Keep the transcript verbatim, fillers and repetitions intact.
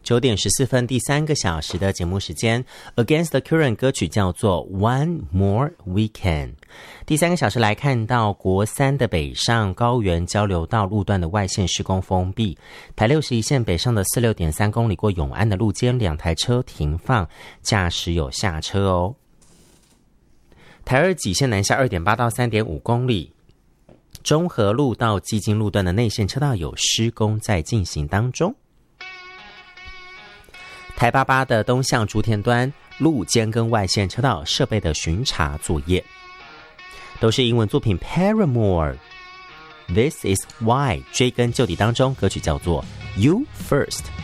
九点十四分，第三个小时的节目时间 Against the Current 歌曲叫做 One More Weekend。 第三个小时来看到国三的北上高原交流道路段的外线施工封闭，台六十一线北上的 四十六点三公里过永安的路间，两台车停放，驾驶有下车哦。台二己线南下 二点八到三点五公里，中和路到基金路段的内线车道有施工在进行当中。台八八的东向竹田端路肩跟外线车道设备的巡查作业，都是英文作品 Paramore This is Why 追根究底当中，歌曲叫做 You First。